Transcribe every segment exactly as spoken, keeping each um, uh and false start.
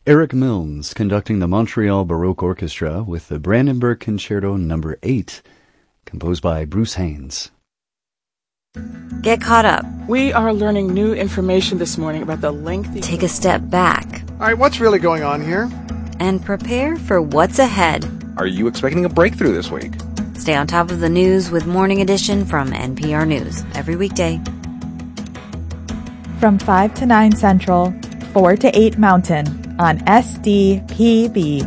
Eric Milnes conducting the Montreal Baroque Orchestra with the Brandenburg Concerto Number eight, composed by Bruce Haynes. Get caught up. We are learning new information this morning about the lengthy... Take a step back. All right, what's really going on here? And prepare for what's ahead. Are you expecting a breakthrough this week? Stay on top of the news with Morning Edition from N P R News every weekday. From five to nine Central, four to eight Mountain on S D P B.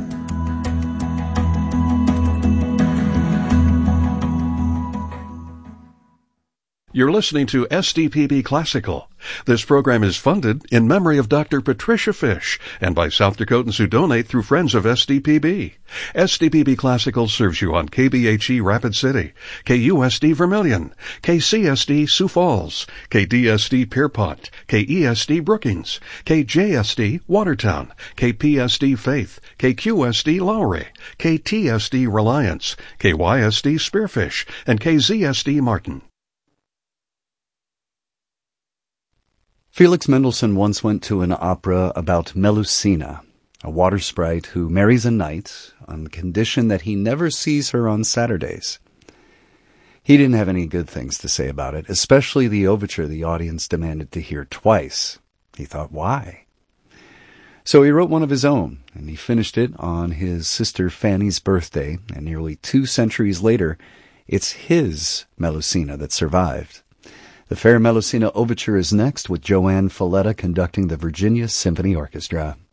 You're listening to S D P B Classical. This program is funded in memory of Doctor Patricia Fish and by South Dakotans who donate through Friends of S D P B. S D P B Classical serves you on K B H E Rapid City, K U S D Vermilion, K C S D Sioux Falls, K D S D Pierpont, K E S D Brookings, K J S D Watertown, K P S D Faith, K Q S D Lowry, K T S D Reliance, K Y S D Spearfish, and K Z S D Martin. Felix Mendelssohn once went to an opera about Melusina, a water sprite who marries a knight on the condition that he never sees her on Saturdays. He didn't have any good things to say about it, especially the overture the audience demanded to hear twice. He thought, why? So he wrote one of his own, and he finished it on his sister Fanny's birthday, and nearly two centuries later, it's his Melusina that survived. The Fair Melusina Overture is next, with Joanne Falletta conducting the Virginia Symphony Orchestra.